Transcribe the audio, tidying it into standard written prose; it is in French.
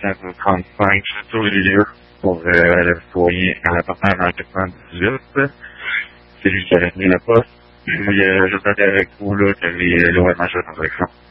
435 Château-Lisieux pour le foyer à l'appartement en 98. C'est lui qui a retenu le poste. Puis, je vais avec vous là, que les lois de ma transaction.